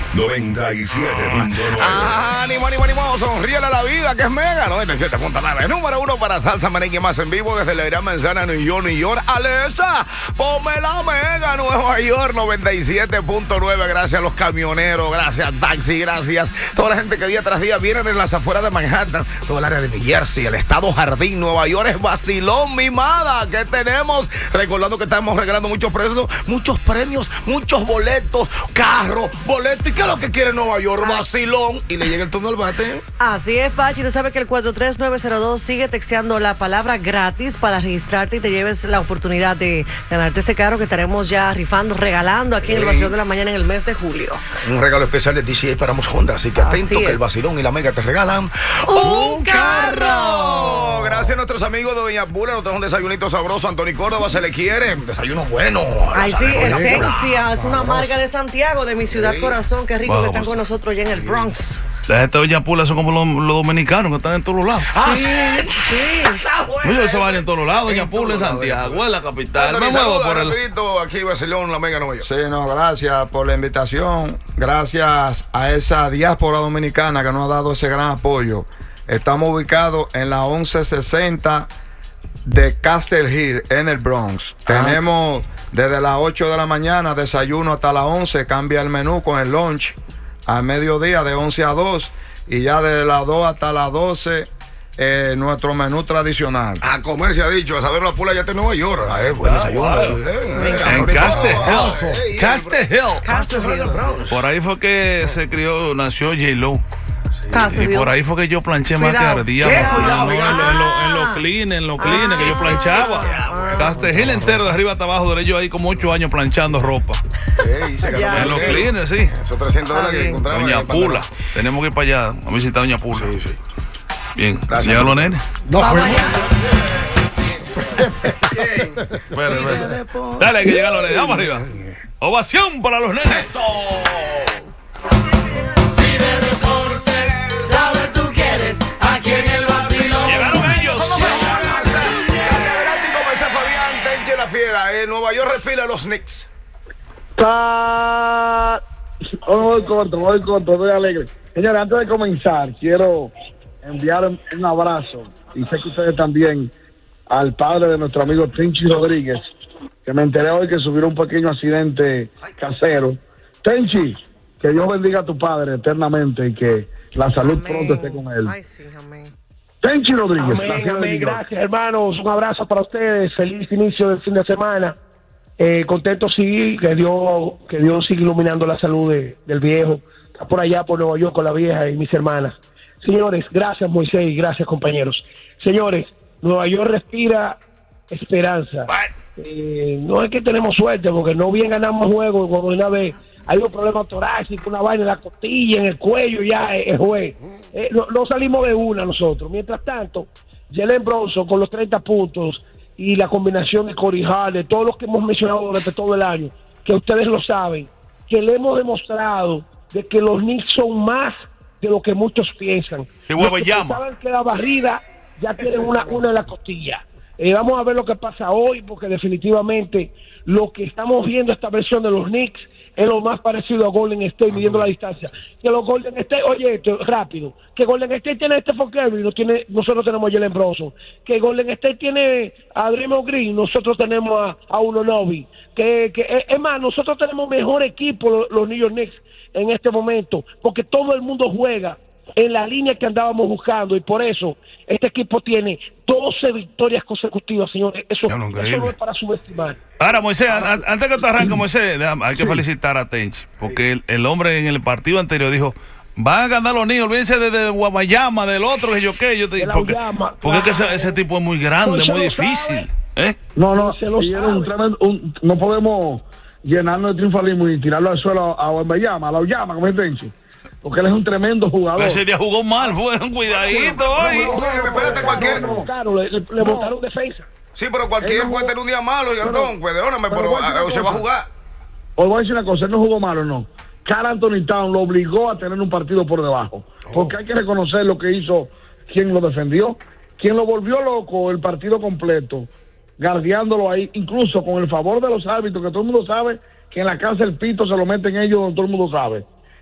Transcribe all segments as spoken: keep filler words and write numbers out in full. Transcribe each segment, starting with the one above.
noventa y siete punto nueve. Ánimo, ánimo, ánimo, sonríele a la vida, que es Mega noventa y siete punto nueve. Número uno para salsa, merengue más en vivo desde la Gran Manzana, New York, New York. Alexa, ponme la Mega, Nueva York, noventa y siete punto nueve. Gracias a los camioneros, gracias taxi, gracias toda la gente que día tras día viene de las afueras de Manhattan, todo el área de New Jersey, el estado Jardín, Nueva York. Es vacilón, mimada, que tenemos. Recordando que estamos regalando muchos precios, muchos premios, muchos boletos, carros, boletos. ¿Y qué es lo que quiere Nueva York? Vacilón. Y le llega el turno al bate. Así es, Pachi. Tú sabes que el cuatro tres nueve cero dos sigue texteando la palabra gratis para registrarte y te lleves la oportunidad de ganarte ese carro que estaremos ya rifando, regalando aquí sí. en el Vacilón de la Mañana en el mes de julio. Un regalo especial de D C A para Mos Honda. Así que atento así que el Vacilón y la Mega te regalan un carro. Gracias a nuestros amigos de Doña Pula. Nosotros un desayunito sabroso. Antonio Córdoba se le quiere. Desayuno bueno. Ay, sí, Esencia. Es una marca de Santiago, de mi ciudad sí. corazón. Qué rico Vamos. que están con nosotros ya en el Bronx. La gente de Doña Pula son como los, los dominicanos que están en todos los lados. Ah, sí, sí. Ellos se van en todos los lados. Doña Pula es Santiago, es la capital. Me muevo por el... Aquí Vacilón, la Mega Nueva York. Sí, no, gracias por la invitación. Gracias a esa diáspora dominicana que nos ha dado ese gran apoyo. Estamos ubicados en la once sesenta de Castle Hill, en el Bronx. Ah. Tenemos desde las ocho de la mañana desayuno hasta las once. Cambia el menú con el lunch a mediodía de once a dos. Y ya desde las dos hasta las doce eh, nuestro menú tradicional. A comer se ha dicho, a saber la Pula ya está en Nueva York. Eh, buen desayuno. Wow. Eh, en Castle Hill. Castle Hill. Castle Hill. Por ahí fue que se crió, nació J-Lo. Sí, y por ahí fue que yo planché más que ardía. En los clean, en los clean que yo planchaba. Castejil entero de arriba hasta abajo, duré yo ahí como ocho años planchando ropa. Hey, en los cleaners, sí. Esos trescientos dólares que encontramos. Doña Pula. Tenemos que ir para allá a visitar a Doña Pula. Sí, sí. Bien. Gracias. ¿Llegan los nenes? No fue. Dale, que llegan los nenes. Vamos arriba. Ovación para los nenes. ¡Eso! Fiera, en Nueva York respira los Knicks. Está... Voy corto, voy corto, estoy alegre. Señores, antes de comenzar, quiero enviar un abrazo, y sé que ustedes también, al padre de nuestro amigo Tenchi Rodríguez, que me enteré hoy que sufrió un pequeño accidente casero. Tenchi, que Dios bendiga a tu padre eternamente y que la salud amén. Pronto esté con él. Ay, sí, amén. Tenchi Rodríguez. Amén, amén, gracias hermanos, un abrazo para ustedes, feliz inicio del fin de semana, eh, contento sí, que Dios, que Dios siga iluminando la salud de, del viejo, está por allá por Nueva York con la vieja y mis hermanas. Señores, gracias Moisés, gracias compañeros. Señores, Nueva York respira esperanza, eh, no es que tenemos suerte, porque no bien ganamos juegos, como una vez hay un problema torácico, una vaina en la costilla, en el cuello, ya el eh, juez. Eh, no, no salimos de una nosotros. Mientras tanto, Jalen Bronson con los treinta puntos y la combinación de Corey Harden, todos los que hemos mencionado durante todo el año, que ustedes lo saben, que le hemos demostrado de que los Knicks son más de lo que muchos piensan. ¿Qué huevo llama? Saben que la barrida ya tienen una, una en la costilla. Eh, vamos a ver lo que pasa hoy, porque definitivamente lo que estamos viendo esta versión de los Knicks es lo más parecido a Golden State midiendo la distancia. Que los Golden State, oye, esto rápido, que Golden State tiene a Stephen Curry, no tiene, nosotros tenemos a Jalen Bronson. Que Golden State tiene a Draymond Green, nosotros tenemos a, a Unonobi. Que, que es más, nosotros tenemos mejor equipo los, los New York Knicks en este momento, porque todo el mundo juega en la línea que andábamos buscando, y por eso este equipo tiene doce victorias consecutivas, señores. Eso, eso no es para subestimar. Ahora, Moisés, an antes que te arranque, Moisés, hay que felicitar a Tenchi, porque el, el hombre en el partido anterior dijo: van a ganar los niños, olvídense de, de Guamayama, del otro, que yo qué, yo te, porque, Guayama, porque claro. es que ese, ese tipo es muy grande, muy difícil. ¿Eh? No, no, se lo un tremendo, un, no podemos llenarnos de triunfalismo y tirarlo al suelo a Guamayama, a la Guayama, como es Tenchi. Porque él es un tremendo jugador. Ese día jugó mal, fue un cuidadito hoy. Espérate, cualquier. No, no, claro, le, le, le montaron defensa. Sí, pero cualquier puede tener un día malo, Yardón. Pues perdóname, pero, pero se va a jugar. Os voy a decir una cosa, él no jugó malo, no. Karl Anthony Towns lo obligó a tener un partido por debajo. Oh. Porque hay que reconocer lo que hizo quien lo defendió, quien lo volvió loco el partido completo, guardiándolo ahí, incluso con el favor de los árbitros, que todo el mundo sabe que en la cárcel pito se lo meten ellos, todo el mundo sabe.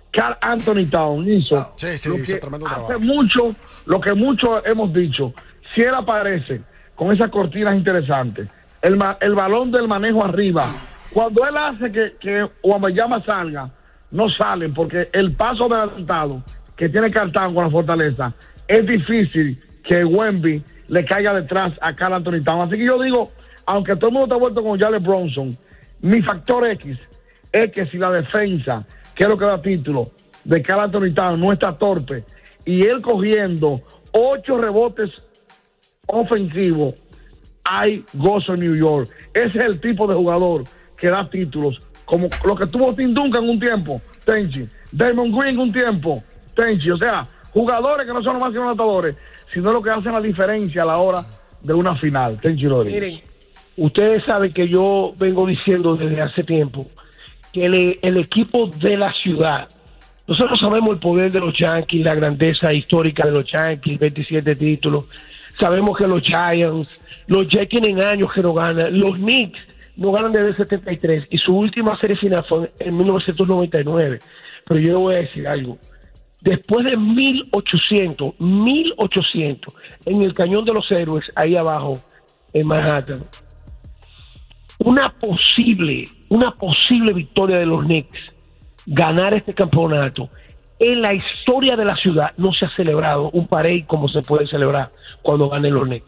Karl Anthony Towns hizo sí, sí, lo hizo que tremendo hace trabajo. mucho, lo que muchos hemos dicho. Si él aparece con esas cortinas interesantes, el, ma- el balón del manejo arriba, cuando él hace que, que Wembanyama salga, no salen, porque el paso adelantado que tiene Cartán con la Fortaleza, es difícil que Wemby le caiga detrás a Karl Anthony Towns. Así que yo digo, aunque todo el mundo está vuelto con Jalen Bronson, mi factor X es que si la defensa, que es lo que da título, de Karl Anthony Towns no está torpe, y él cogiendo ocho rebotes ofensivos, hay gozo en New York. Ese es el tipo de jugador que da títulos, como lo que tuvo Tim Duncan en un tiempo, Tenchi, Damon Green en un tiempo, Tenchi. O sea, jugadores que no son los máximos anotadores, sino lo que hacen la diferencia a la hora de una final. Tenchi Rodríguez. Miren, ustedes saben que yo vengo diciendo desde hace tiempo que el, el equipo de la ciudad, nosotros sabemos el poder de los Yankees, la grandeza histórica de los Yankees, veintisiete títulos, sabemos que los Giants, los Jets tienen años que no ganan, los Knicks no ganan desde el setenta y tres y su última serie final fue en mil novecientos noventa y nueve. Pero yo le voy a decir algo, después de mil ochocientos en el Cañón de los Héroes, ahí abajo en Manhattan, una posible, una posible victoria de los Knicks, ganar este campeonato, en la historia de la ciudad no se ha celebrado un parade como se puede celebrar cuando ganen los Knicks.